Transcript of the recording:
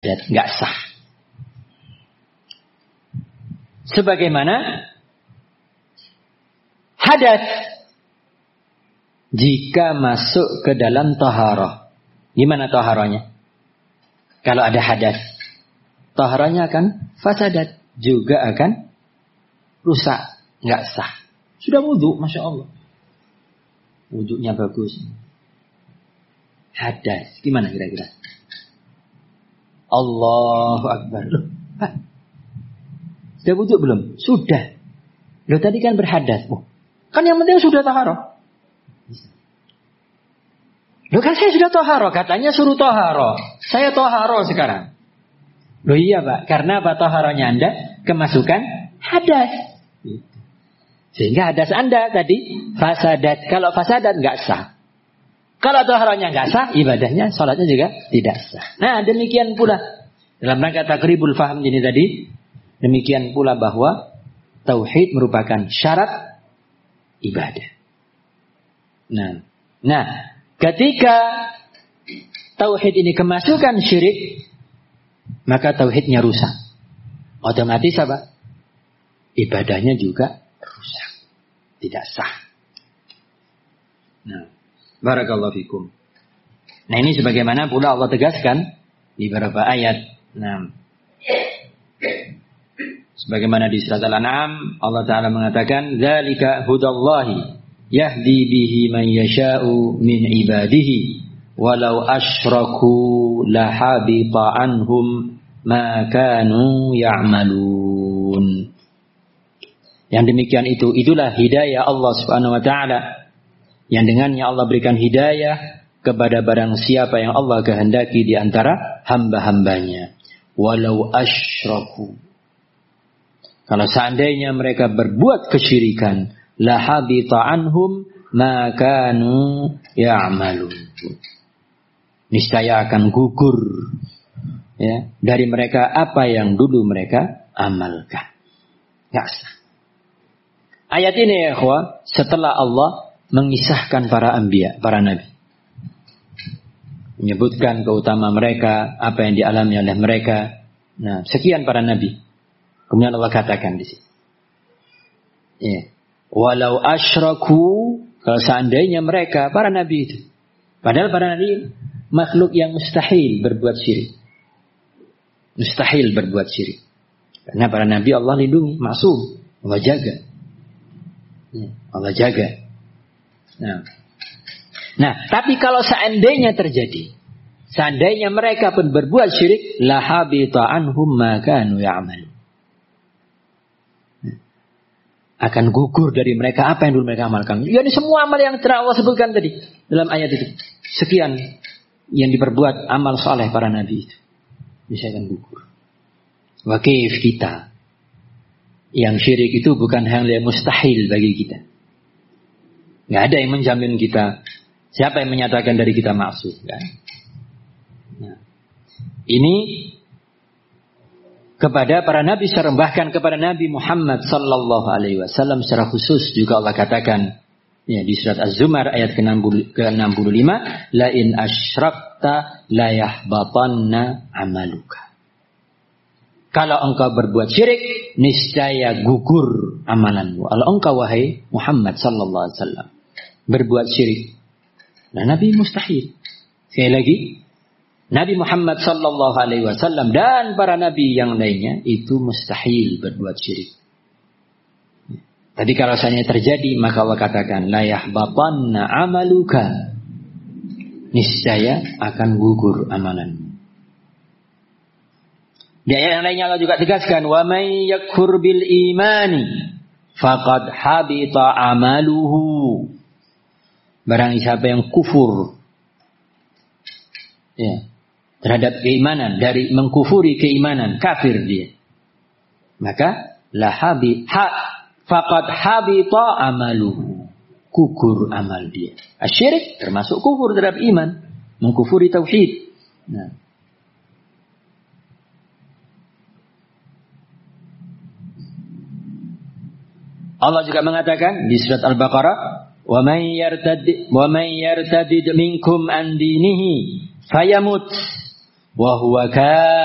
enggak sah. Sebagaimana hadas jika masuk ke dalam taharah. Gimana taharahnya? Kalau ada hadas, taharahnya akan fasadat, juga akan rusak, enggak sah. Sudah wudu, Masya Allah. Wudunya bagus. Hadas, gimana kira-kira? Allahu Akbar. Loh, sudah wudu belum? Sudah. Loh tadi kan berhadas. Oh, kan yang penting sudah taharah. Loh kan saya sudah taharah. Katanya suruh taharah. Saya taharah sekarang. Loh iya Pak. Karena apa taharahnya Anda? Kemasukan hadas. Sehingga hadas Anda tadi fasadat. Kalau fasadat enggak sah. Kalau taharahnya enggak sah, ibadahnya, salatnya juga tidak sah. Nah demikian pula. Dalam rangka takribul faham ini tadi. Demikian pula bahwa tauhid merupakan syarat ibadah. Nah, ketika tauhid ini kemasukan syirik, maka tauhidnya rusak. Otomatis apa? Ibadahnya juga rusak. Tidak sah. Nah, barakallahu fikum. Nah, ini sebagaimana pula Allah tegaskan di beberapa ayat. Nah, sebagaimana di surat Al-An'am Allah Ta'ala mengatakan dzalika hudallahi yahdi bihi man yasha'u min ibadihi walau asyraku lahabita anhum ma kanu ya'malun. Yang demikian itulah hidayah Allah Subhanahu wa Ta'ala yang dengannya Allah berikan hidayah kepada barang siapa yang Allah kehendaki di antara hamba-hambanya. Walau asyraku, kalau seandainya mereka berbuat kesyirikan, lahabita anhum ma kanu ya'malun. Niscaya akan gugur ya dari mereka apa yang dulu mereka amalkan. Enggak sah. Ayat ini ya ikhwah, setelah Allah mengisahkan para anbiya, para nabi. Menyebutkan keutamaan mereka, apa yang dialami oleh mereka. Nah, sekian para nabi. Kemudian Allah katakan di sini. Ya. Walau asyraku, kalau seandainya mereka, para nabi itu. Padahal para nabi makhluk yang mustahil berbuat syirik. Mustahil berbuat syirik. Karena para nabi Allah lindungi, maksum. Allah jaga. Ya. Allah jaga. Nah, tapi kalau seandainya terjadi, seandainya mereka pun berbuat syirik, lahabita anhum ma kanu ya'malun. Akan gugur dari mereka apa yang dulu mereka amalkan. Ya, ini semua amal yang telah Allah sebutkan tadi dalam ayat itu. Sekian yang diperbuat amal saleh para nabi itu. Bisa akan gugur. Wa kaif kita yang syirik itu bukan hal yang mustahil bagi kita. Nggak ada yang menjamin kita. Siapa yang menyatakan dari kita maksud? Kan? Nah, ini kepada para nabi, bahkan kepada Nabi Muhammad sallallahu alaihi wasallam secara khusus juga Allah katakan ya di surat Az-Zumar ayat ke-65, la in asyrakta la yahbatanna amaluka. Kalau engkau berbuat syirik, niscaya gugur amalanmu. Kalau engkau wahai Muhammad sallallahu alaihi wasallam berbuat syirik, nah Nabi mustahil. Sekali lagi, Nabi Muhammad sallallahu alaihi wasallam dan para nabi yang lainnya itu mustahil berbuat syirik. Tadi kalau seandainya terjadi, maka Allah katakan la yahbatanna amaluka. Niscaya akan gugur amalanmu. Di ayat yang lainnya Allah juga tegaskan wa may yakfur bil imani faqad habita amaluhu. Barang siapa yang kufur ya terhadap keimanan, dari mengkufuri keimanan, kafir dia, maka faqad habita amaluhu, gugur amal dia. Asyirik termasuk kufur terhadap iman, mengkufuri tauhid. Nah, Allah juga mengatakan di surat Al-Baqarah, wa man yartadid minkum an dinihi fayamut wa huwa